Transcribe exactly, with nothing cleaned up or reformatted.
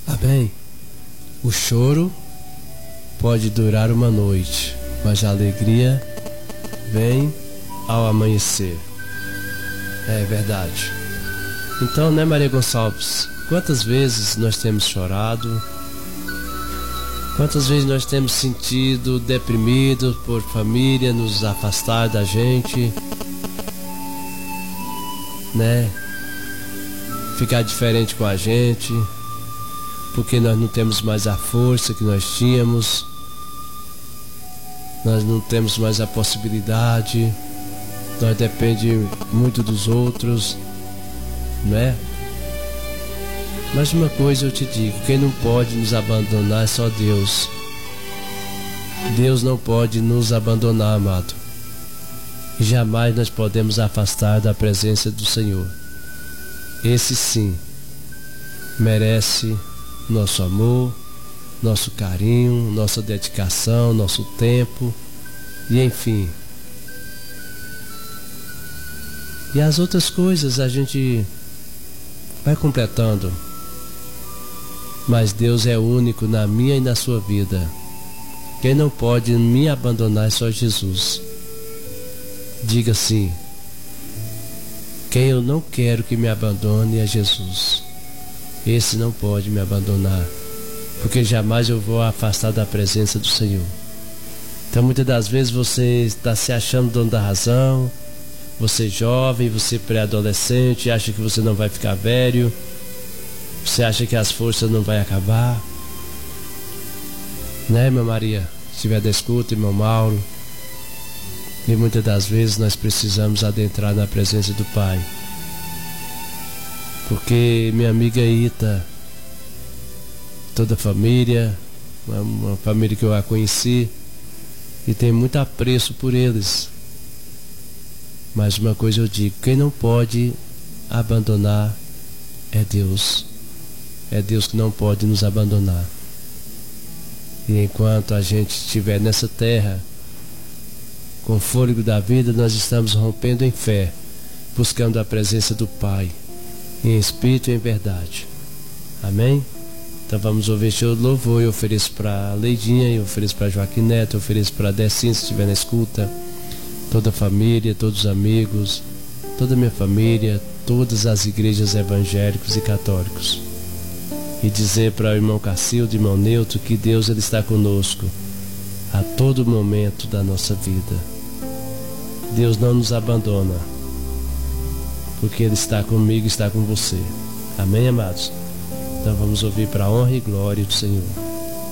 Amém? O choro pode durar uma noite, mas a alegria vem ao amanhecer. É verdade. Então, né, Maria Gonçalves? Quantas vezes nós temos chorado? Quantas vezes nós temos sentido deprimidos por família nos afastar da gente, né? Ficar diferente com a gente, porque nós não temos mais a força que nós tínhamos, nós não temos mais a possibilidade, nós dependemos muito dos outros, né? Mas uma coisa eu te digo, quem não pode nos abandonar é só Deus. Deus não pode nos abandonar, amado. E jamais nós podemos afastar da presença do Senhor. Esse sim merece nosso amor, nosso carinho, nossa dedicação, nosso tempo e enfim. E as outras coisas a gente vai completando. Mas Deus é único na minha e na sua vida. Quem não pode me abandonar é só Jesus. Diga assim: quem eu não quero que me abandone é Jesus. Esse não pode me abandonar, porque jamais eu vou afastar da presença do Senhor. Então muitas das vezes você está se achando dono da razão, você jovem, você pré-adolescente, acha que você não vai ficar velho, você acha que as forças não vai acabar, né, irmã Maria? Se tiver da escuta, irmão Mauro. E muitas das vezes nós precisamos adentrar na presença do Pai, porque minha amiga Ita, toda a família, uma, uma família que eu a conheci e tenho muito apreço por eles. Mas uma coisa eu digo: quem não pode abandonar é Deus. É Deus que não pode nos abandonar. E enquanto a gente estiver nessa terra, com o fôlego da vida, nós estamos rompendo em fé, buscando a presença do Pai, em espírito e em verdade. Amém? Então vamos ouvir este louvor. Eu ofereço para Leidinha, eu ofereço para Joaquim Neto, eu ofereço para Decinha, se estiver na escuta, toda a família, todos os amigos, toda a minha família, todas as igrejas evangélicos e católicos. E dizer para o irmão Cacildo, irmão Neuto, que Deus ele está conosco a todo momento da nossa vida. Deus não nos abandona, porque Ele está comigo, está com você. Amém, amados? Então vamos ouvir para a honra e glória do Senhor.